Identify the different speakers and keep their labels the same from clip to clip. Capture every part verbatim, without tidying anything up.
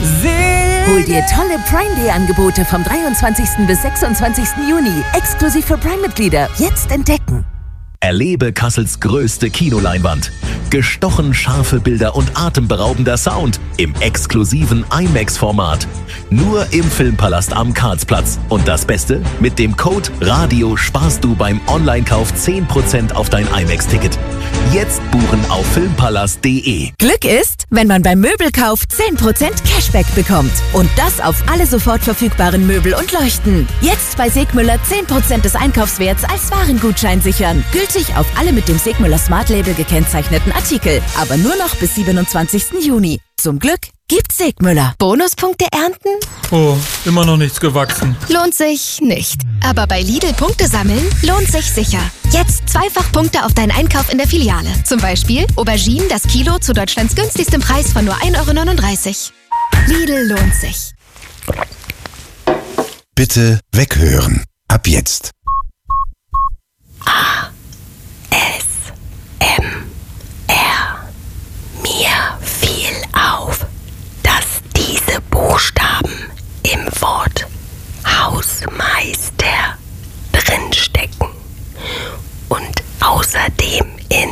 Speaker 1: Hol dir tolle Prime Day Angebote vom dreiundzwanzigsten bis sechsundzwanzigsten Juni. Exklusiv für Prime-Mitglieder. Jetzt entdecken.
Speaker 2: Erlebe Kassels größte Kinoleinwand. Gestochen scharfe Bilder und atemberaubender Sound im exklusiven IMAX-Format. Nur im Filmpalast am Karlsplatz. Und das Beste? Mit dem Code RADIO sparst du beim Online-Kauf zehn Prozent auf dein IMAX-Ticket. Jetzt buchen auf filmpalast punkt de.
Speaker 1: Glück ist, wenn man beim Möbelkauf zehn Prozent Cashback bekommt. Und das auf alle sofort verfügbaren Möbel und Leuchten. Jetzt bei Segmüller zehn Prozent des Einkaufswerts als Warengutschein sichern. Gültig auf alle mit dem Segmüller Smart Label gekennzeichneten Artikel. Aber nur noch bis siebenundzwanzigsten Juni. Zum Glück gibt's Segmüller.
Speaker 3: Bonuspunkte ernten?
Speaker 4: Oh, immer noch nichts gewachsen.
Speaker 3: Lohnt sich nicht. Aber bei Lidl Punkte sammeln lohnt sich sicher. Jetzt zweifach Punkte auf deinen Einkauf in der Filiale. Zum Beispiel Auberginen das Kilo zu Deutschlands günstigstem Preis von nur ein Euro neununddreißig. Lidl lohnt sich.
Speaker 5: Bitte weghören. Ab jetzt.
Speaker 3: A. S. M. R. Mir fiel auf, dass diese Buchstaben im Wort Hausmeister drinstecken und außerdem in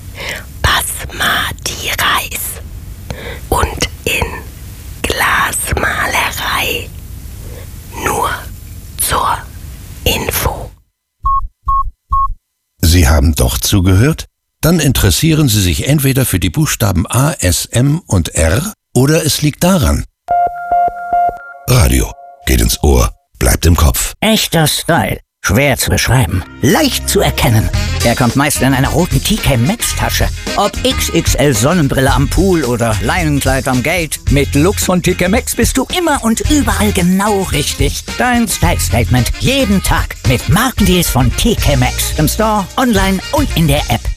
Speaker 3: Basmati Reis und in Glasmalerei. Nur zur Info.
Speaker 5: Sie haben doch zugehört? Dann interessieren Sie sich entweder für die Buchstaben A, S, M und R oder es liegt daran. Radio geht ins Ohr, bleibt im Kopf.
Speaker 6: Echter Style. Schwer zu beschreiben. Leicht zu erkennen. Er kommt meist in einer roten T K Maxx Tasche. Ob X X L Sonnenbrille am Pool oder Leinenkleid am Gate. Mit Lux von T K Maxx bist du immer und überall genau richtig. Dein Style Statement jeden Tag mit Markendeals von T K Maxx. Im Store, online und in der App.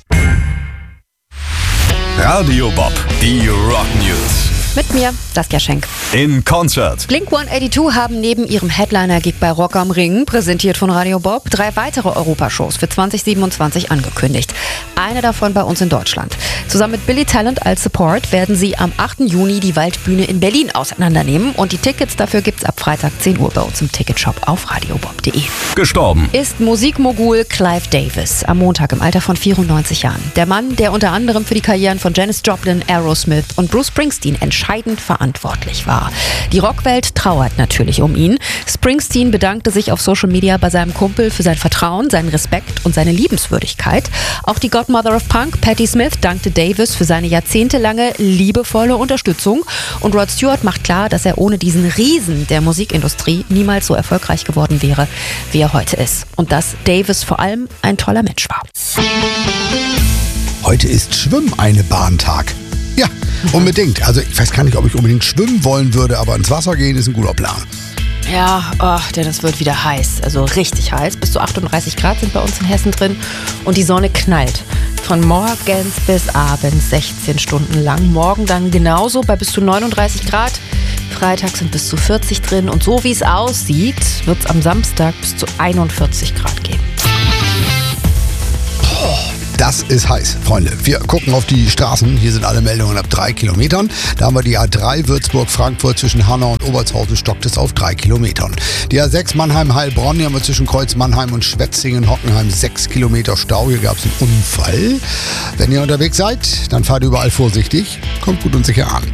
Speaker 7: Radio Bob, die Rock News.
Speaker 8: Mit mir, Saskia Schenk.
Speaker 7: In Concert.
Speaker 8: Blink hundertzweiundachtzig haben neben ihrem Headliner-Gig bei Rock am Ring, präsentiert von Radio Bob, drei weitere Europashows für zwanzig siebenundzwanzig angekündigt. Eine davon bei uns in Deutschland. Zusammen mit Billy Talent als Support werden sie am achten Juni die Waldbühne in Berlin auseinandernehmen. Und die Tickets dafür gibt's ab Freitag zehn Uhr bei uns im Ticketshop auf radiobob punkt de.
Speaker 7: Gestorben
Speaker 8: Ist Musikmogul Clive Davis am Montag im Alter von vierundneunzig Jahren. Der Mann, der unter anderem für die Karrieren von Janis Joplin, Aerosmith und Bruce Springsteen entscheidend verantwortlich war. Die Rockwelt trauert natürlich um ihn. Springsteen bedankte sich auf Social Media bei seinem Kumpel für sein Vertrauen, seinen Respekt und seine Liebenswürdigkeit. Auch die Godmother of Punk, Patti Smith, dankte Davis für seine jahrzehntelange liebevolle Unterstützung. Und Rod Stewart macht klar, dass er ohne diesen Riesen der Musikindustrie niemals so erfolgreich geworden wäre, wie er heute ist. Und dass Davis vor allem ein toller Mensch war.
Speaker 9: Heute ist Schwimm-eine-Bahn-Tag. Ja, unbedingt. Also ich weiß gar nicht, ob ich unbedingt schwimmen wollen würde, aber ins Wasser gehen ist ein guter Plan.
Speaker 8: Ja, oh, denn es wird wieder heiß, also richtig heiß. Bis zu achtunddreißig Grad sind bei uns in Hessen drin und die Sonne knallt. Von morgens bis abends sechzehn Stunden lang. Morgen dann genauso bei bis zu neununddreißig Grad. Freitag sind bis zu vierzig drin und so wie es aussieht, wird es am Samstag bis zu einundvierzig Grad geben.
Speaker 9: Das ist heiß, Freunde. Wir gucken auf die Straßen. Hier sind alle Meldungen ab drei Kilometern. Da haben wir die A drei Würzburg-Frankfurt zwischen Hanau und Obertshausen, stockt es auf drei Kilometern. Die A sechs Mannheim-Heilbronn, hier haben wir zwischen Kreuz Mannheim und Schwetzingen-Hockenheim sechs Kilometer Stau. Hier gab es einen Unfall. Wenn ihr unterwegs seid, dann fahrt überall vorsichtig. Kommt gut und sicher an.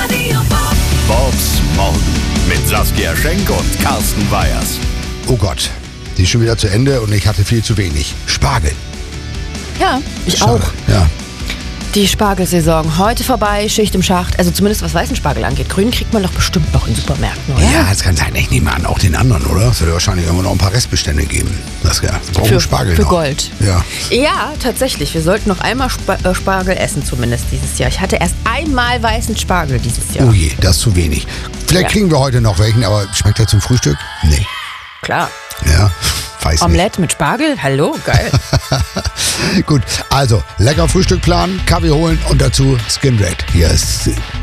Speaker 7: Bobs Morgen mit Saskia Schenk und Carsten Weyers.
Speaker 9: Oh Gott, die ist schon wieder zu Ende und ich hatte viel zu wenig. Spargel.
Speaker 8: Ja, ich
Speaker 9: Schade.
Speaker 8: auch.
Speaker 9: Ja.
Speaker 8: Die Spargelsaison heute vorbei, Schicht im Schacht. Also zumindest was weißen Spargel angeht. Grün kriegt man doch bestimmt noch in Supermärkten, oder?
Speaker 9: Ja, das kann sein. Ich nehme an, auch den anderen, oder? Es wird wahrscheinlich immer noch ein paar Restbestände geben. Das ja, brauchen
Speaker 8: für,
Speaker 9: Spargel
Speaker 8: für
Speaker 9: noch.
Speaker 8: Gold.
Speaker 9: Ja.
Speaker 8: Ja, tatsächlich. Wir sollten noch einmal Sp- äh, Spargel essen, zumindest dieses Jahr. Ich hatte erst einmal weißen Spargel dieses Jahr.
Speaker 9: Oh je, das ist zu wenig. Vielleicht
Speaker 8: Ja.
Speaker 9: kriegen wir heute noch welchen, aber schmeckt der zum Frühstück? Nee.
Speaker 8: Klar.
Speaker 9: Ja, weiß
Speaker 8: Omelette mit Spargel? Hallo, geil.
Speaker 9: nicht. Gut, also lecker Frühstück planen, Kaffee holen und dazu Skin Red. Hier ist